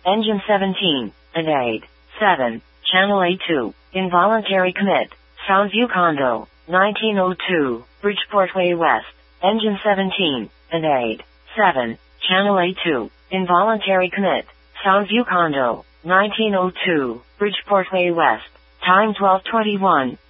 Engine 17, and 8. 7. Channel A2, involuntary commit. Soundview Condo, 1902, Bridgeport Way West. Engine 17, and 8. 7. Channel A2, involuntary commit. Soundview Condo, 1902, Bridgeport Way West. Time 12:21.